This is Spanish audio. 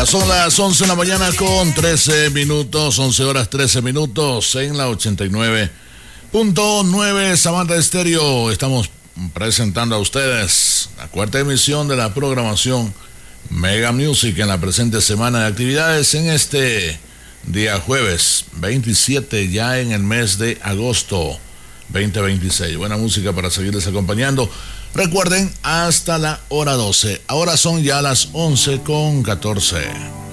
Ya son las 11 de la mañana con 13 minutos, 11 horas 13 minutos en la 89.9 Samantha Estéreo. Estamos presentando a ustedes la cuarta emisión de la programación Mega Music en la presente semana de actividades en este día jueves 27 ya en el mes de agosto 2026. Buena música para seguirles acompañando. Recuerden, hasta la hora 12. Ahora son ya las 11:14.